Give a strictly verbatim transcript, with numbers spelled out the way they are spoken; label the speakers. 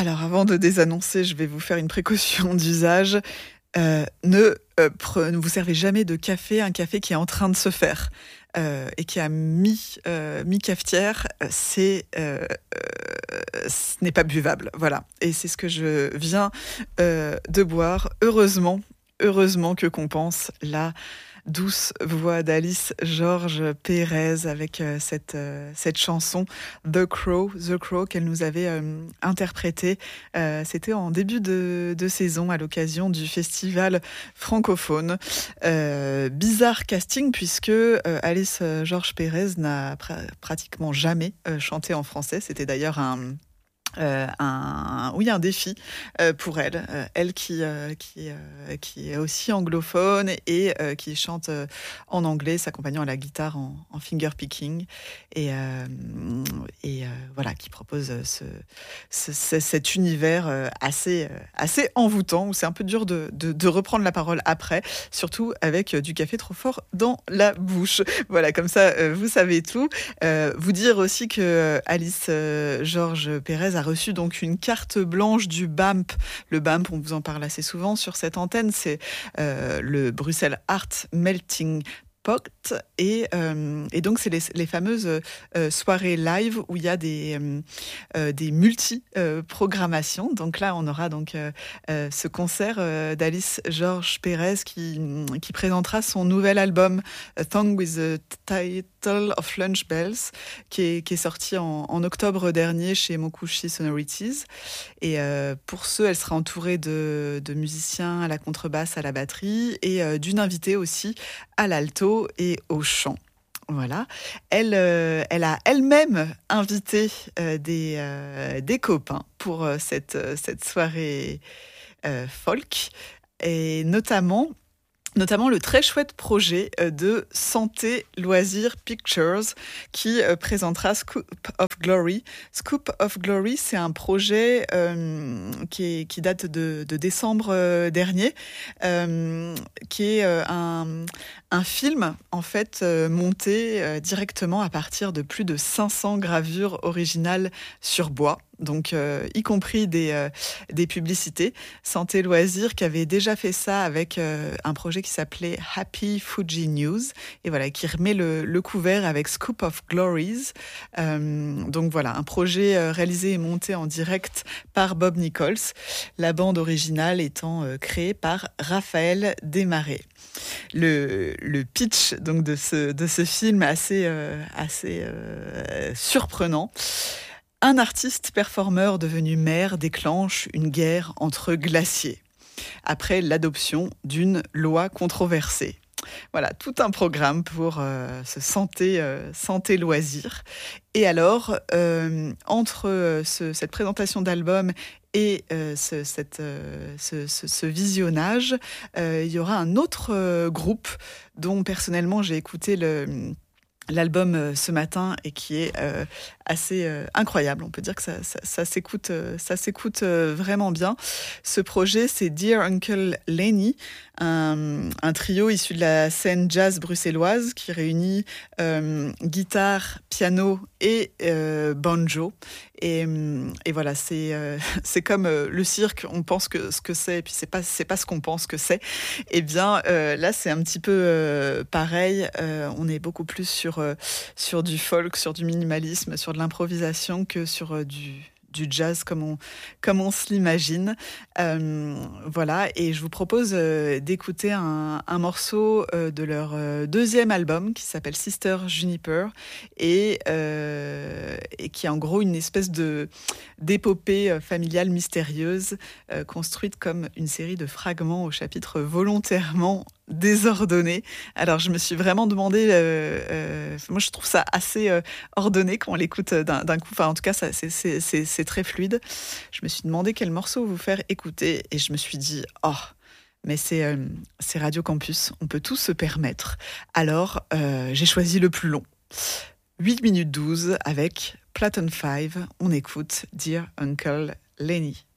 Speaker 1: Alors, avant de désannoncer, je vais vous faire une précaution d'usage. Euh, ne, euh, pre- ne vous servez jamais de café, un café qui est en train de se faire euh, et qui a mi, euh, mi-cafetière. C'est, euh, euh, ce n'est pas buvable, voilà. Et c'est ce que je viens euh, de boire. Heureusement, heureusement que compense la douce voix d'Alice Georges Pérez avec euh, cette, euh, cette chanson The Crow, The Crow qu'elle nous avait euh, interprétée. Euh, c'était en début de, de saison à l'occasion du festival francophone. Euh, bizarre casting puisque euh, Alice Georges Pérez n'a pr- pratiquement jamais euh, chanté en français. C'était d'ailleurs un... Euh, un, oui, un défi euh, pour elle, euh, elle qui, euh, qui, euh, qui est aussi anglophone et euh, qui chante euh, en anglais, s'accompagnant à la guitare en, en finger picking, et, euh, et euh, voilà, qui propose ce, ce, ce- cet univers euh, assez, euh, assez envoûtant, où c'est un peu dur de, de, de reprendre la parole après, surtout avec euh, du café trop fort dans la bouche. Voilà, comme ça, euh, vous savez tout. Euh, vous dire aussi que euh, Alice euh, Georges Pérez a reçu donc une carte blanche du B A M P. Le B A M P, on vous en parle assez souvent sur cette antenne, c'est euh, le Bruxelles Art Melting Pot. Et, euh, et donc, c'est les, les fameuses euh, soirées live où il y a des, euh, euh, des multi-programmations. Euh, donc là, on aura donc euh, euh, ce concert euh, d'Alice Georges Pérez qui, qui présentera son nouvel album A Song with the Title of Lunch Bells, qui est, qui est sorti en, en octobre dernier chez Mokushi Sonorities. Et euh, pour ce, elle sera entourée de, de musiciens à la contrebasse, à la batterie, et euh, d'une invitée aussi à l'alto et au chant. Voilà. Elle, euh, elle a elle-même invité euh, des, euh, des copains pour euh, cette, euh, cette soirée euh, folk, et notamment notamment le très chouette projet de Santé Loisirs Pictures qui euh, présentera Scoop of Glory. Scoop of Glory, c'est un projet euh, qui, est, qui date de, de décembre euh, dernier, euh, qui est euh, un, un film en fait euh, monté euh, directement à partir de plus de cinq cents gravures originales sur bois. Donc, euh, y compris des, euh, des publicités. Santé Loisirs qui avait déjà fait ça avec euh, un projet qui s'appelait Happy Fuji News. Et voilà, qui remet le, le couvert avec Scoop of Glories. Euh, donc voilà, un projet euh, réalisé et monté en direct par Bob Nichols. La bande originale étant euh, créée par Raphaël Desmarais. Le, le pitch donc, de, ce, de ce film assez, euh, assez euh, surprenant. Un artiste performeur devenu maire déclenche une guerre entre glaciers après l'adoption d'une loi controversée. Voilà, tout un programme pour euh, ce santé, euh, santé loisir. Et alors, euh, entre ce, cette présentation d'album et euh, ce, cette, euh, ce, ce, ce visionnage, euh, il y aura un autre euh, groupe dont personnellement j'ai écouté le... l'album euh, ce matin et qui est euh, assez euh, incroyable. On peut dire que ça, ça, ça s'écoute, euh, ça s'écoute euh, vraiment bien. Ce projet, c'est Dear Uncle Lenny, un, un trio issu de la scène jazz bruxelloise qui réunit euh, guitare, piano et euh, banjo. Et, et voilà, c'est, euh, c'est comme euh, le cirque, on pense que ce que c'est, et puis c'est pas, c'est pas ce qu'on pense que c'est. Eh bien, euh, là, c'est un petit peu euh, pareil. Euh, on est beaucoup plus sur, euh, sur du folk, sur du minimalisme, sur de l'improvisation que sur euh, du, du jazz comme on, comme on se l'imagine. Euh, voilà, et je vous propose euh, d'écouter un, un morceau euh, de leur euh, deuxième album qui s'appelle Sister Juniper et, euh, et qui est en gros une espèce de, d'épopée euh, familiale mystérieuse euh, construite comme une série de fragments au chapitre volontairement désordonné. Alors je me suis vraiment demandé, euh, euh, moi je trouve ça assez euh, ordonné quand on l'écoute d'un, d'un coup, enfin en tout cas ça, c'est, c'est, c'est, c'est très fluide. Je me suis demandé quel morceau vous faire écouter et je me suis dit, oh, mais c'est, euh, c'est Radio Campus, on peut tout se permettre. Alors euh, j'ai choisi le plus long, huit minutes douze avec Platon five, on écoute Dear Uncle Lenny.